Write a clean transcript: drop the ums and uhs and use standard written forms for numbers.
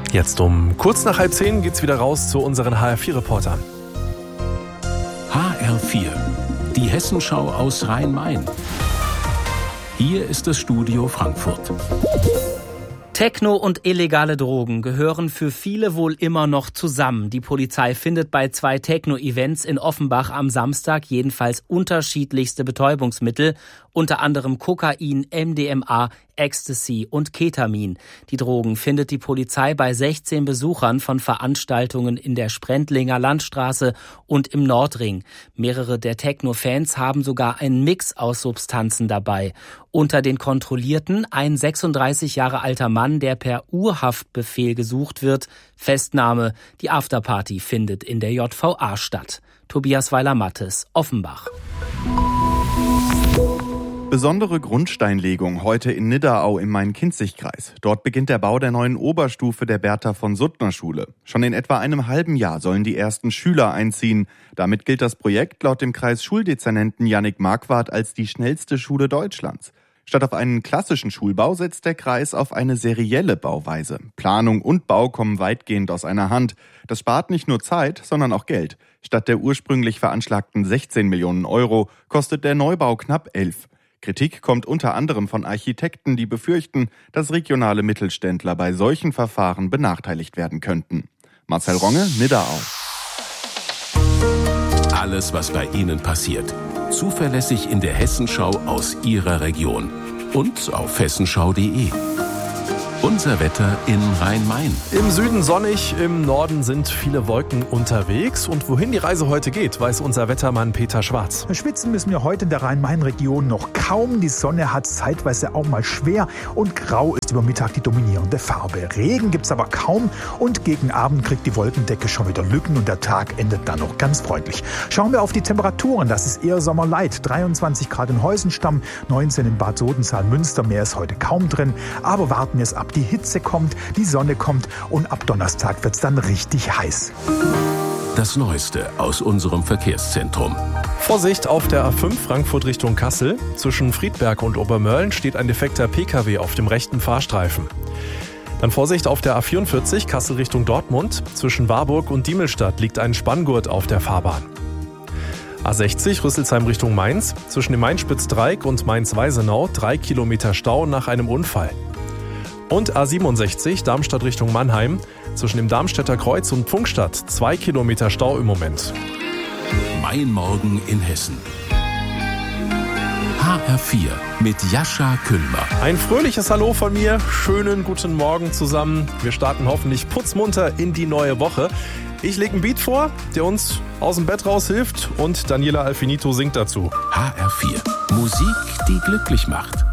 Jetzt um kurz nach 9:30 geht's wieder raus zu unseren HR4-Reportern. HR4, die Hessenschau aus Rhein-Main. Hier ist das Studio Frankfurt. Techno und illegale Drogen gehören für viele wohl immer noch zusammen. Die Polizei findet bei 2 Techno-Events in Offenbach am Samstag jedenfalls unterschiedlichste Betäubungsmittel, unter anderem Kokain, MDMA, Ecstasy und Ketamin. Die Drogen findet die Polizei bei 16 Besuchern von Veranstaltungen in der Sprendlinger Landstraße und im Nordring. Mehrere der Techno-Fans haben sogar einen Mix aus Substanzen dabei. Unter den Kontrollierten ein 36 Jahre alter Mann, der per Urhaftbefehl gesucht wird. Festnahme. Die Afterparty findet in der JVA statt. Tobias Weiler-Mattes, Offenbach. Besondere Grundsteinlegung heute in Nidderau im Main-Kinzig-Kreis. Dort beginnt der Bau der neuen Oberstufe der Bertha-von-Suttner-Schule. Schon in etwa einem halben Jahr sollen die ersten Schüler einziehen. Damit gilt das Projekt laut dem Kreisschuldezernenten Jannik Marquardt als die schnellste Schule Deutschlands. Statt auf einen klassischen Schulbau setzt der Kreis auf eine serielle Bauweise. Planung und Bau kommen weitgehend aus einer Hand. Das spart nicht nur Zeit, sondern auch Geld. Statt der ursprünglich veranschlagten 16 Millionen Euro kostet der Neubau knapp 11. Kritik kommt unter anderem von Architekten, die befürchten, dass regionale Mittelständler bei solchen Verfahren benachteiligt werden könnten. Marcel Ronge, Nidderau. Alles, was bei Ihnen passiert. Zuverlässig in der Hessenschau aus Ihrer Region. Und auf hessenschau.de. Unser Wetter in Rhein-Main. Im Süden sonnig, im Norden sind viele Wolken unterwegs. Und wohin die Reise heute geht, weiß unser Wettermann Peter Schwarz. Schwitzen müssen wir heute in der Rhein-Main-Region noch kaum. Die Sonne hat zeitweise auch mal schwer und grau ist über Mittag die dominierende Farbe. Regen gibt's aber kaum und gegen Abend kriegt die Wolkendecke schon wieder Lücken und der Tag endet dann noch ganz freundlich. Schauen wir auf die Temperaturen, das ist eher Sommerlight. 23 Grad in Heusenstamm, 19 in Bad Sodensaal, Münster, mehr ist heute kaum drin. Aber warten wir es ab. Die Hitze kommt, die Sonne kommt und ab Donnerstag wird's dann richtig heiß. Das Neueste aus unserem Verkehrszentrum. Vorsicht auf der A5 Frankfurt Richtung Kassel. Zwischen Friedberg und Obermörlen steht ein defekter Pkw auf dem rechten Fahrstreifen. Dann Vorsicht auf der A44 Kassel Richtung Dortmund. Zwischen Warburg und Diemelstadt liegt ein Spanngurt auf der Fahrbahn. A60 Rüsselsheim Richtung Mainz. Zwischen dem Mainz-Spitzdreieck und Mainz-Weisenau 3 Kilometer Stau nach einem Unfall. Und A67 Darmstadt Richtung Mannheim. Zwischen dem Darmstädter Kreuz und Pfungstadt 2 Kilometer Stau im Moment. Mein Morgen in Hessen. HR4 mit Jascha Küllmer. Ein fröhliches Hallo von mir. Schönen guten Morgen zusammen. Wir starten hoffentlich putzmunter in die neue Woche. Ich lege einen Beat vor, der uns aus dem Bett raus hilft und Daniela Alfinito singt dazu. HR4. Musik, die glücklich macht.